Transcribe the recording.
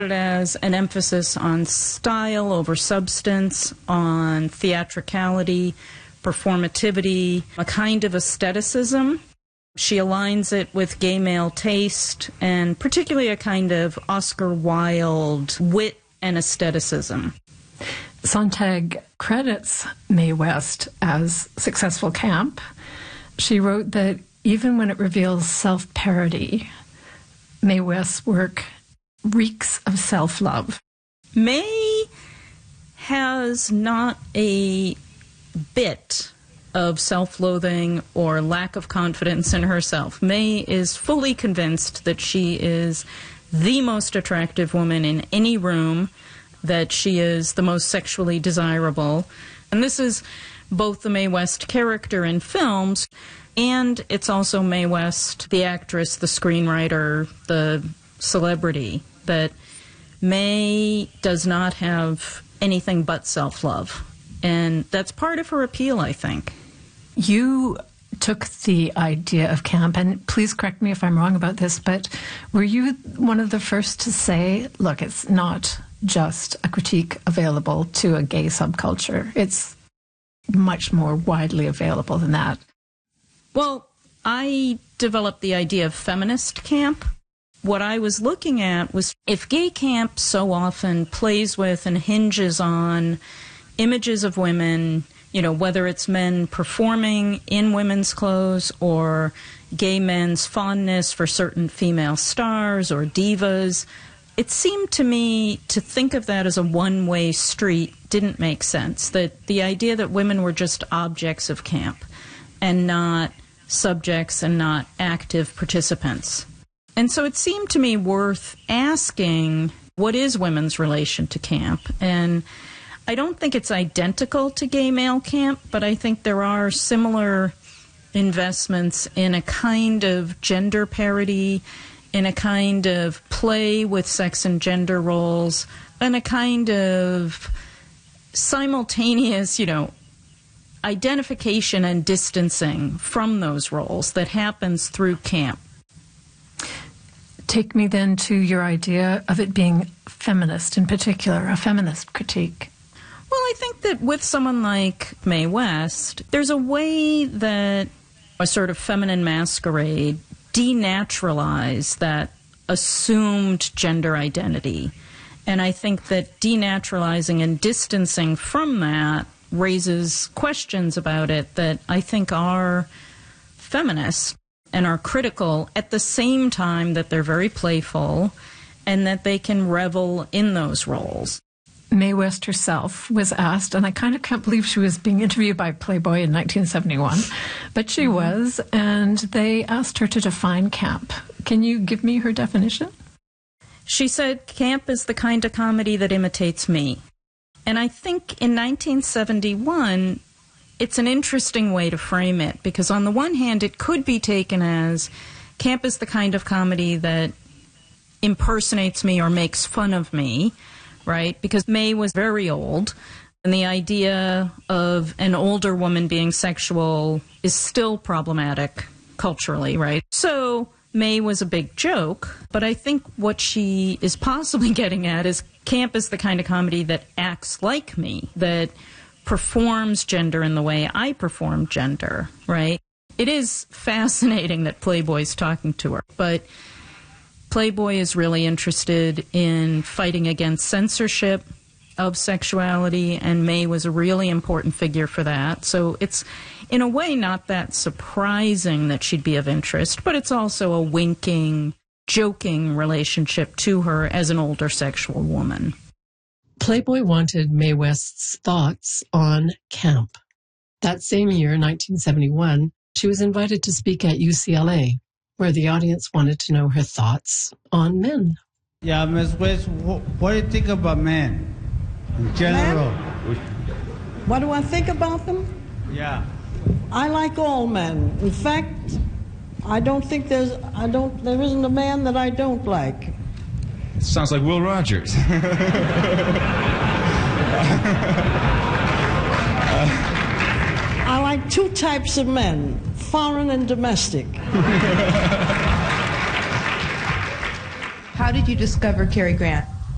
it as an emphasis on style over substance, on theatricality, performativity, a kind of aestheticism. She aligns it with gay male taste, and particularly a kind of Oscar Wilde wit and aestheticism. Sontag credits Mae West as successful camp. She wrote that even when it reveals self-parody, Mae West's work reeks of self-love. Mae has not a bit of self-loathing or lack of confidence in herself. Mae is fully convinced that she is the most attractive woman in any room, that she is the most sexually desirable. And this is both the Mae West character in films, and it's also Mae West, the actress, the screenwriter, the celebrity, that Mae does not have anything but self-love. And that's part of her appeal, I think. You took the idea of camp, and please correct me if I'm wrong about this, but were you one of the first to say, look, it's not just a critique available to a gay subculture. It's much more widely available than that. Well, I developed the idea of feminist camp. What I was looking at was if gay camp so often plays with and hinges on images of women, you know, whether it's men performing in women's clothes or gay men's fondness for certain female stars or divas, it seemed to me to think of that as a one-way street didn't make sense. That the idea that women were just objects of camp and not subjects and not active participants. And so it seemed to me worth asking, what is women's relation to camp? And I don't think it's identical to gay male camp, but I think there are similar investments in a kind of gender parody, in a kind of play with sex and gender roles, and a kind of simultaneous, identification and distancing from those roles that happens through camp. Take me then to your idea of it being feminist, in particular, a feminist critique. Well, I think that with someone like Mae West, there's a way that a sort of feminine masquerade denaturalize that assumed gender identity. And I think that denaturalizing and distancing from that raises questions about it that I think are feminist and are critical at the same time that they're very playful and that they can revel in those roles. Mae West herself was asked, and I kind of can't believe she was being interviewed by Playboy in 1971, but she was, and they asked her to define camp. Can you give me her definition? She said, camp is the kind of comedy that imitates me. And I think in 1971, it's an interesting way to frame it, because on the one hand, it could be taken as camp is the kind of comedy that impersonates me or makes fun of me, right? Because Mae was very old, and the idea of an older woman being sexual is still problematic culturally, right? So Mae was a big joke, but I think what she is possibly getting at is camp is the kind of comedy that acts like me, that performs gender in the way I perform gender, right? It is fascinating that Playboy's talking to her, but Playboy is really interested in fighting against censorship of sexuality, and Mae was a really important figure for that. So it's, in a way, not that surprising that she'd be of interest, but it's also a winking, joking relationship to her as an older sexual woman. Playboy wanted Mae West's thoughts on camp. That same year, 1971, she was invited to speak at UCLA, where the audience wanted to know her thoughts on men. Yeah, Ms. West, what do you think about men in general? Men? What do I think about them? Yeah. I like all men. In fact, I don't think there isn't a man that I don't like. Sounds like Will Rogers. I like two types of men, foreign and domestic. How did you discover Cary Grant?